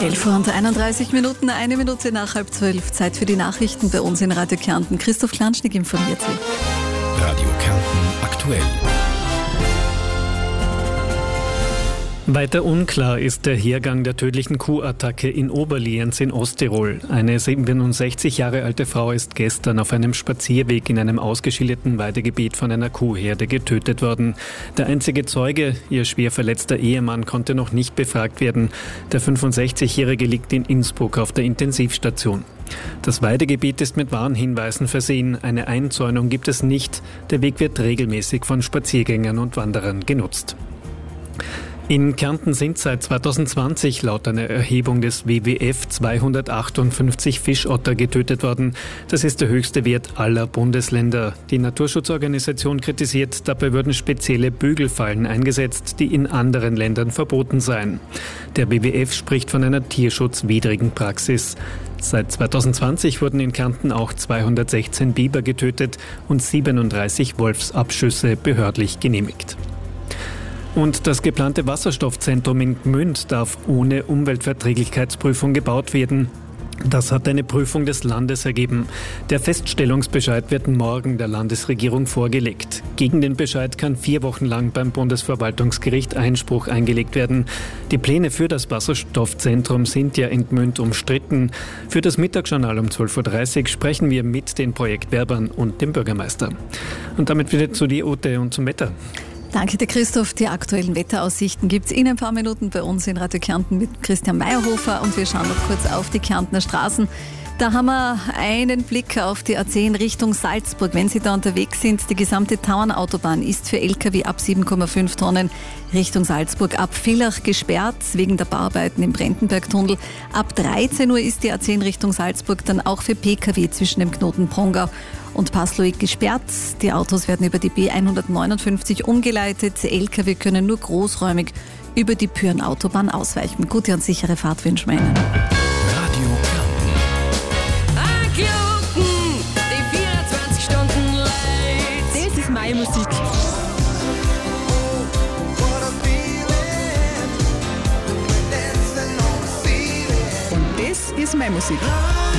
11:31 Uhr, 1 Minute nach 11:30. Zeit für die Nachrichten bei uns in Radio Kärnten. Christoph Klanschnig informiert Sie. Radio Kärnten aktuell. Weiter unklar ist der Hergang der tödlichen Kuhattacke in Oberlienz in Osttirol. Eine 67 Jahre alte Frau ist gestern auf einem Spazierweg in einem ausgeschilderten Weidegebiet von einer Kuhherde getötet worden. Der einzige Zeuge, ihr schwer verletzter Ehemann, konnte noch nicht befragt werden. Der 65-Jährige liegt in Innsbruck auf der Intensivstation. Das Weidegebiet ist mit Warnhinweisen versehen. Eine Einzäunung gibt es nicht. Der Weg wird regelmäßig von Spaziergängern und Wanderern genutzt. In Kärnten sind seit 2020 laut einer Erhebung des WWF 258 Fischotter getötet worden. Das ist der höchste Wert aller Bundesländer. Die Naturschutzorganisation kritisiert, dabei würden spezielle Bügelfallen eingesetzt, die in anderen Ländern verboten seien. Der WWF spricht von einer tierschutzwidrigen Praxis. Seit 2020 wurden in Kärnten auch 216 Biber getötet und 37 Wolfsabschüsse behördlich genehmigt. Und das geplante Wasserstoffzentrum in Gmünd darf ohne Umweltverträglichkeitsprüfung gebaut werden. Das hat eine Prüfung des Landes ergeben. Der Feststellungsbescheid wird morgen der Landesregierung vorgelegt. Gegen den Bescheid kann 4 Wochen lang beim Bundesverwaltungsgericht Einspruch eingelegt werden. Die Pläne für das Wasserstoffzentrum sind ja in Gmünd umstritten. Für das Mittagsjournal um 12:30 Uhr sprechen wir mit den Projektwerbern und dem Bürgermeister. Und damit wieder zu dir, Ute, und zum Wetter. Danke dir, Christoph. Die aktuellen Wetteraussichten gibt es in ein paar Minuten bei uns in Radio Kärnten mit Christian Meyerhofer. Und wir schauen noch kurz auf die Kärntner Straßen. Da haben wir einen Blick auf die A10 Richtung Salzburg. Wenn Sie da unterwegs sind, die gesamte Tauernautobahn ist für Lkw ab 7,5 Tonnen Richtung Salzburg ab Villach gesperrt, wegen der Bauarbeiten im Brentenbergtunnel. Ab 13 Uhr ist die A10 Richtung Salzburg dann auch für Pkw zwischen dem Knoten Prongau und Passloik gesperrt. Die Autos werden über die B159 umgeleitet. Lkw können nur großräumig über die Pyhrn-Autobahn ausweichen. Gute und sichere Fahrt wünschen wir Ihnen. Radio Kärnten, die 24 Stunden live. Das ist meine Musik. Und das ist meine Musik.